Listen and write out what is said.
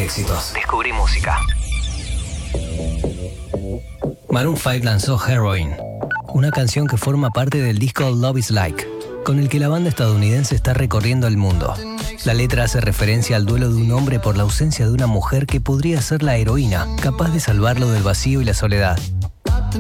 de éxitos. Descubrí música. Maroon 5 lanzó Heroin, una canción que forma parte del disco Love is Like, con el que la banda estadounidense está recorriendo el mundo. La letra hace referencia al duelo de un hombre por la ausencia de una mujer que podría ser la heroína, capaz de salvarlo del vacío y la soledad.